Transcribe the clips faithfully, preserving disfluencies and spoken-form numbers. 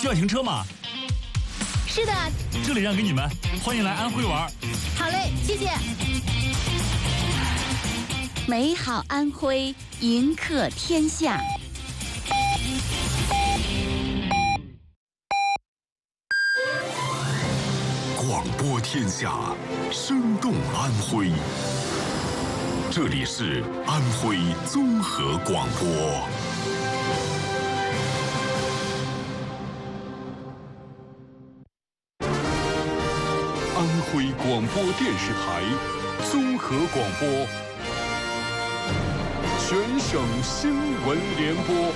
需要停车吗？ 是的， 这里让给你们，欢迎来安徽玩。 好嘞，谢谢。 美好安徽，迎客天下。 广播天下，生动安徽。这里是安徽综合广播。安徽广播电视台综合广播，全省新闻联播。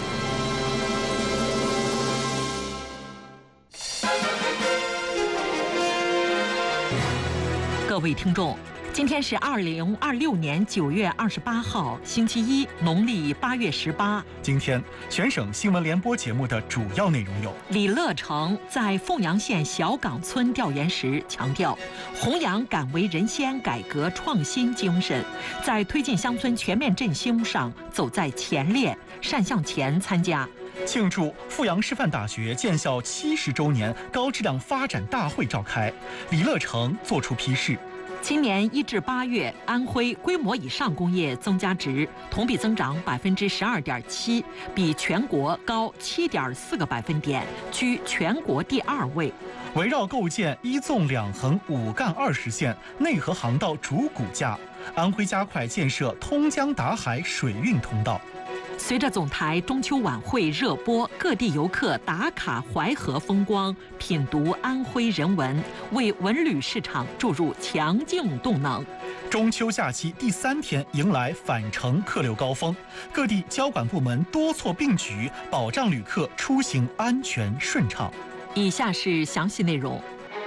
各位听众，今天是二零二六年九月二十八号，星期一，农历八月十八。 今天全省新闻联播节目的主要内容有： 李乐成在凤阳县小岗村调研时强调，弘扬敢为人先改革创新精神，在推进乡村全面振兴上走在前列，单向前参加。 庆祝阜阳师范大学建校七十周年高质量发展大会召开，李乐成作出批示。 今年一至八月，安徽规模以上工业增加值同比增长百分之十二点七，比全国高七点四个百分点，居全国第二位。 围绕构建一纵两横五干二实线内河航道主骨架，安徽加快建设通江达海水运通道。 随着总台中秋晚会热播，各地游客打卡淮河风光，品读安徽人文，为文旅市场注入强劲动能。 中秋假期第三天迎来返程客流高峰，各地交管部门多措并举，保障旅客出行安全顺畅。 以下是详细内容。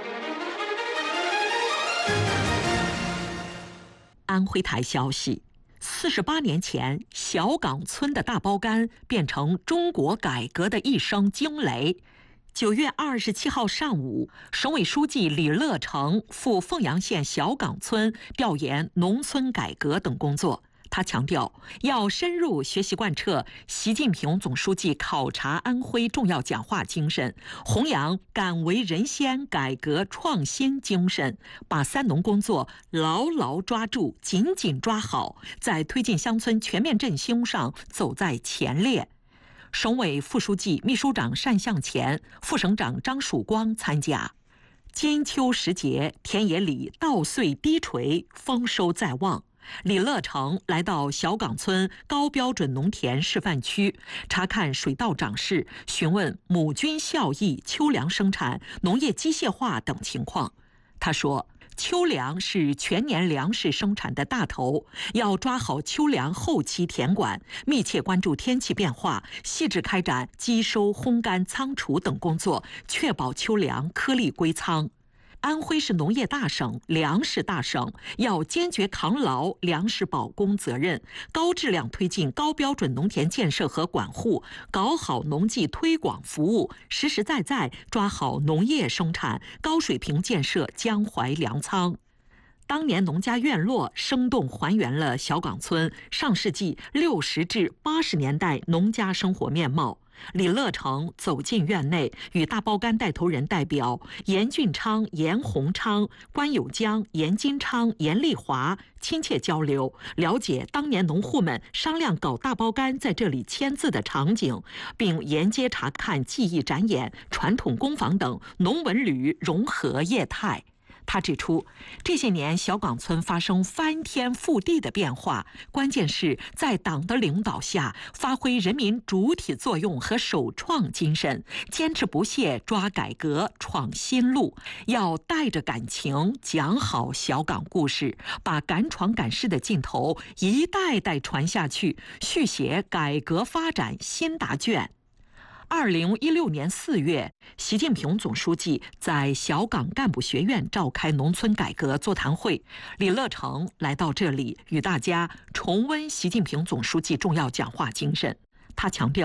安徽台消息。四十八年前，小岗村的大包干变成中国改革的一声惊雷。九月二十七号上午，省委书记李乐成赴凤阳县小岗村调研农村改革等工作。他强调，要深入学习贯彻习近平总书记考察安徽重要讲话精神，弘扬敢为人先改革创新精神，把三农工作牢牢抓住，紧紧抓好，在推进乡村全面振兴上走在前列。省委副书记、秘书长单向前、副省长张曙光参加。金秋时节，田野里稻穗低垂，丰收在望。李乐成来到小岗村高标准农田示范区，查看水稻长势，询问母菌效益、秋粮生产、农业机械化等情况。他说，秋粮是全年粮食生产的大头，要抓好秋粮后期田管，密切关注天气变化，细致开展机收、烘干、仓储等工作，确保秋粮颗粒归仓。安徽是农业大省、粮食大省，要坚决扛牢粮食保供责任，高质量推进高标准农田建设和管护，搞好农技推广服务，实实在在抓好农业生产，高水平建设江淮粮仓。当年农家院落生动还原了小岗村上世纪六十至八十年代农家生活面貌。李乐成走进院内，与大包干带头人代表严俊昌、严洪昌、关有江、严金昌、严丽华亲切交流，了解当年农户们商量搞大包干在这里签字的场景，并沿街查看技艺展演、传统工坊等农文旅融合业态。他指出，这些年小岗村发生翻天覆地的变化，关键是在党的领导下，发挥人民主体作用和首创精神，坚持不懈抓改革闯新路，要带着感情讲好小岗故事，把敢闯敢试的劲头一代代传下去，续写改革发展新答卷。二零一六年四月，习近平总书记在小岗干部学院召开农村改革座谈会，李乐成来到这里，与大家重温习近平总书记重要讲话精神。他强调，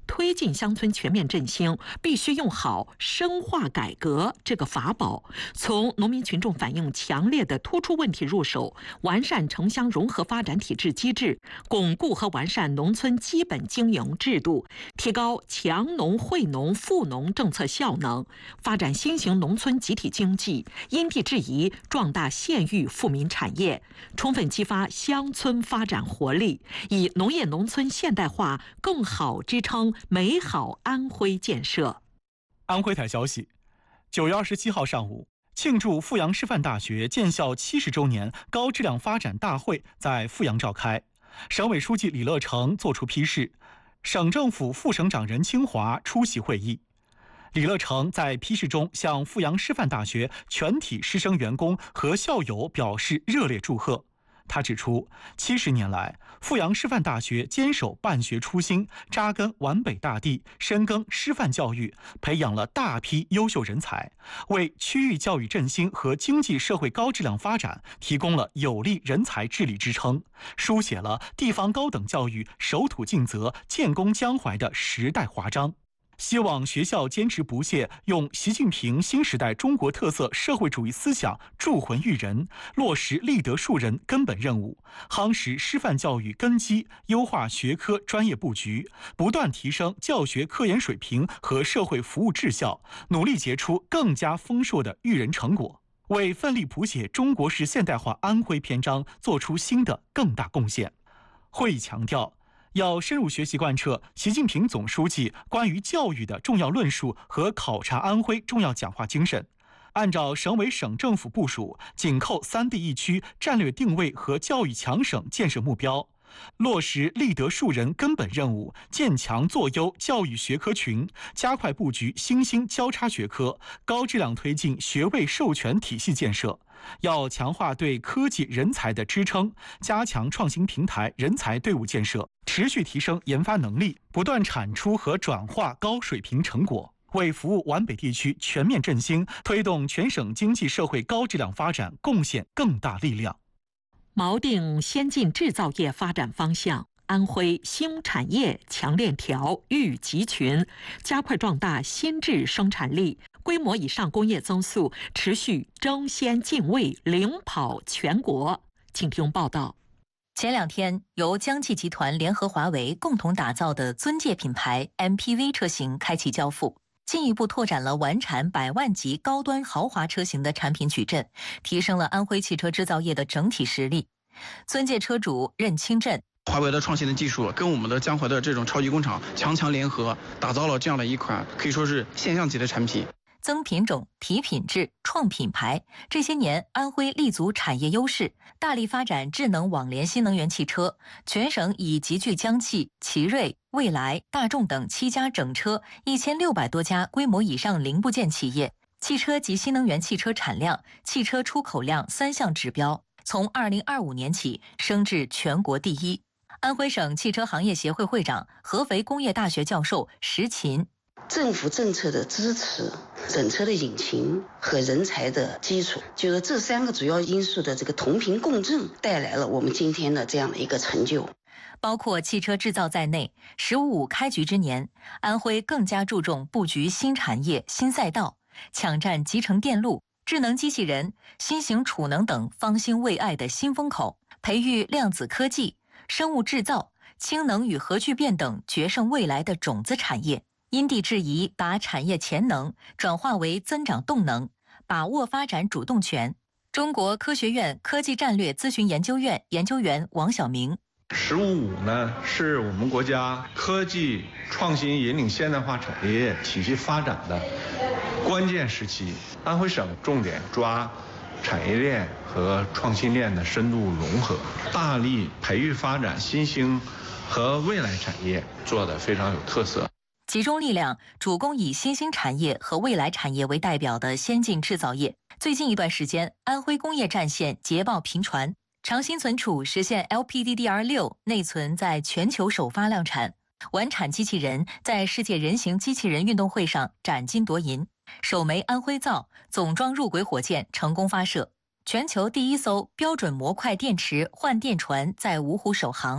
推进乡村全面振兴，必须用好深化改革这个法宝，从农民群众反映强烈的突出问题入手，完善城乡融合发展体制机制，巩固和完善农村基本经营制度，提高强农惠农富农政策效能，发展新型农村集体经济，因地制宜壮大县域富民产业，充分激发乡村发展活力，以农业农村现代化更好支撑美好安徽建设。 安徽台消息，九月二十七号上午，庆祝阜阳师范大学建校七十周年高质量发展大会在阜阳召开，省委书记李乐成作出批示，省政府副省长任清华出席会议。李乐成在批示中向阜阳师范大学全体师生员工和校友表示热烈祝贺。他指出，七十年来，阜阳师范大学坚守办学初心，扎根皖北大地，深耕师范教育，培养了大批优秀人才，为区域教育振兴和经济社会高质量发展提供了有力人才治理支撑，书写了地方高等教育守土尽责、建功江淮的时代华章。希望学校坚持不懈，用习近平新时代中国特色社会主义思想铸魂育人，落实立德树人根本任务，夯实师范教育根基，优化学科专业布局，不断提升教学科研水平和社会服务质效，努力结出更加丰硕的育人成果，为奋力谱写中国式现代化安徽篇章做出新的更大贡献。会议强调，要深入学习贯彻习近平总书记关于教育的重要论述和考察安徽重要讲话精神，按照省委省政府部署，紧扣三地一区战略定位和教育强省建设目标，落实立德树人根本任务，建强做优教育学科群，加快布局新兴交叉学科，高质量推进学位授权体系建设。要强化对科技人才的支撑，加强创新平台人才队伍建设，持续提升研发能力，不断产出和转化高水平成果，为服务皖北地区全面振兴、推动全省经济社会高质量发展贡献更大力量。 锚定先进制造业发展方向，安徽新产业强链条育集群，加快壮大新制生产力，规模以上工业增速持续争先进卫，领跑全国。请听报道。 前两天，由江汽集团联合华为共同打造的尊界品牌 M P V 车型开启交付，进一步拓展了完产百万级高端豪华车型的产品矩阵，提升了安徽汽车制造业的整体实力。尊界车主任清镇， 华为的创新的技术跟我们的江淮的这种超级工厂强强联合，打造了这样的一款可以说是现象级的产品。 增品种、提品质、创品牌，这些年安徽立足产业优势，大力发展智能网联新能源汽车。全省已集聚江汽、奇瑞、蔚来、大众等七家整车一千六百多家规模以上零部件企业，汽车及新能源汽车产量、汽车出口量三项指标，从二零二五年起升至全国第一。安徽省汽车行业协会会长、合肥工业大学教授石勤。 政府政策的支持、整车的引擎和人才的基础，就是这三个主要因素的这个同频共振，带来了我们今天的这样的一个成就。 包括汽车制造在内，十五五开局之年，安徽更加注重布局新产业、新赛道，抢占集成电路、智能机器人、新型储能等方兴未艾的新风口，培育量子科技、生物制造、氢能与核聚变等决胜未来的种子产业。因地制宜，把产业潜能转化为增长动能，把握发展主动权。中国科学院科技战略咨询研究院研究员王晓明， 十五五呢，是我们国家科技创新引领现代化产业体系发展的关键时期。安徽省重点抓产业链和创新链的深度融合，大力培育发展新兴和未来产业，做得非常有特色。 集中力量主攻以新兴产业和未来产业为代表的先进制造业。最近一段时间，安徽工业战线捷报频传，长鑫存储实现 L P D D R 六 内存在全球首发量产，完产机器人在世界人形机器人运动会上斩金夺银，首枚安徽造总装入轨火箭成功发射，全球第一艘标准模块电池换电船在芜湖首航。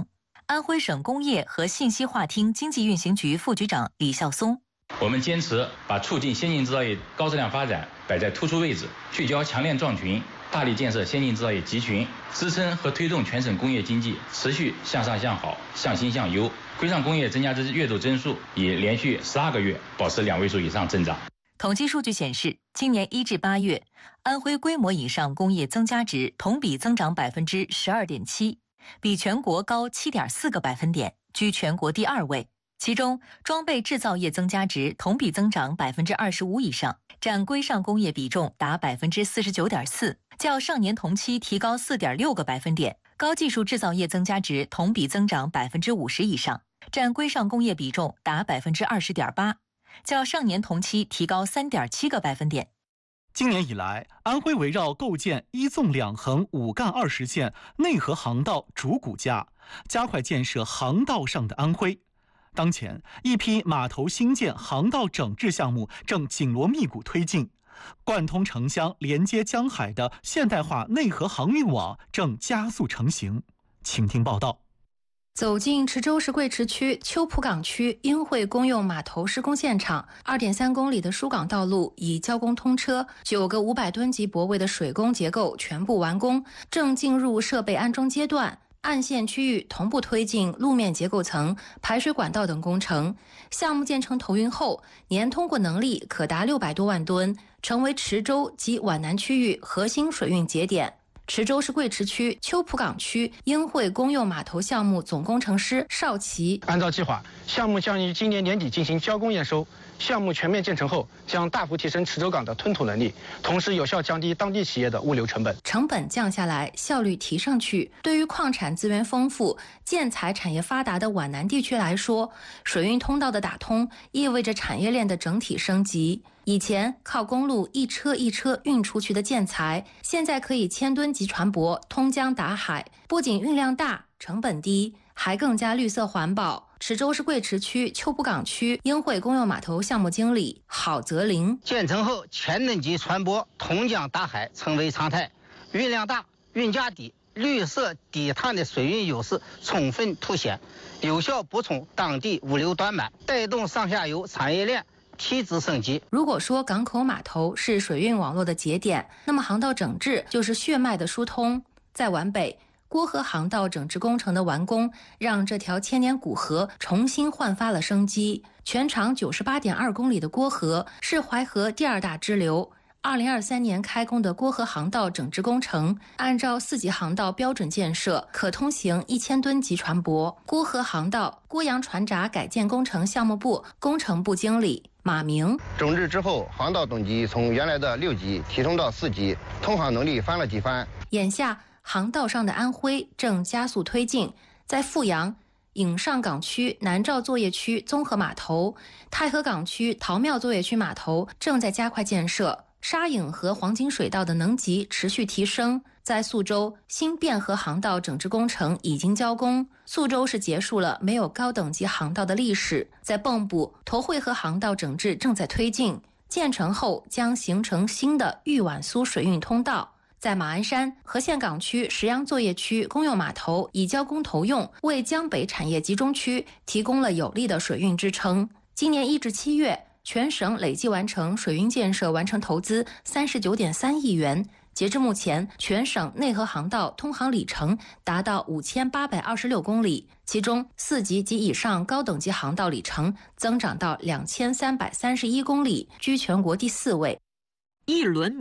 安徽省工业和信息化厅经济运行局副局长李孝松。 我们坚持把促进先进制造业高质量发展摆在突出位置，聚焦强链壮群，大力建设先进制造业集群，支撑和推动全省工业经济持续向上向好、向新向优。规上工业增加值月度增速已连续十二个月保持两位数以上增长。 统计数据显示，今年一至八月，安徽规模以上工业增加值同比增长百分之十二点七，比全国高七点四个百分点，居全国第二位。其中，装备制造业增加值同比增长百分之二十五以上，占规上工业比重达百分之四十九点四，较上年同期提高四点六个百分点。高技术制造业增加值同比增长百分之五十以上，占规上工业比重达百分之二十点八，较上年同期提高三点七个百分点。 今年以来，安徽围绕构建一纵两横五干二实线内河航道主骨架，加快建设航道上的安徽。当前，一批码头新建、航道整治项目正紧锣密鼓推进，贯通城乡、连接江海的现代化内河航运网正加速成型。请听报道。 走进池州市贵池区秋浦港区英汇公用码头施工现场， 二点三公里的疏港道路已交工通车，九个五百吨级泊位的水工结构全部完工，正进入设备安装阶段。岸线区域同步推进路面结构层、排水管道等工程。项目建成投运后，年通过能力可达六百多万吨，成为池州及皖南区域核心水运节点。池州市贵池区秋浦港区英汇公用码头项目总工程师邵奇： 按照计划，项目将于今年年底进行交工验收。项目全面建成后，将大幅提升池州港的吞吐能力，同时有效降低当地企业的物流成本。 成本降下来，效率提上去。对于矿产资源丰富、建材产业发达的皖南地区来说，水运通道的打通意味着产业链的整体升级。以前靠公路一车一车运出去的建材，现在可以千吨级船舶通江达海，不仅运量大、成本低，还更加绿色环保。池州市贵池区秋浦港区英汇公用码头项目经理郝泽林： 建成后，千吨级船舶通江达海成为常态，运量大、运价低、绿色低碳的水运优势充分凸显，有效补充当地物流短板，带动上下游产业链提质升级。 如果说港口码头是水运网络的节点，那么航道整治就是血脉的疏通。在皖北，郭河航道整治工程的完工，让这条千年古河重新焕发了生机。全长九十八点二公里的郭河是淮河第二大支流。二零二三年开工的郭河航道整治工程，按照四级航道标准建设，可通行一千吨级船舶。郭河航道郭阳船闸改建工程项目部工程部经理马明： 整治之后，航道等级从原来的六级提升到四级，通航能力翻了几番。 眼下，航道上的安徽正加速推进，在阜阳颍上港区南诏作业区综合码头、太和港区桃庙作业区码头正在加快建设。沙颍和黄金水道的能级持续提升。在宿州，新汴河航道整治工程已经交工。宿州是结束了没有高等级航道的历史。在蚌埠，沱惠河航道整治正在推进，建成后将形成新的豫皖苏水运通道。在马鞍山，和县港区石阳作业区公用码头已交工投用，为江北产业集中区提供了有力的水运支撑。今年一至七月，全省累计完成水运建设完成投资三十九点三亿元。截至目前，全省内河航道通航里程达到五千八百二十六公里，其中四级及以上高等级航道里程增长到两千三百三十一公里，居全国第四位。 一轮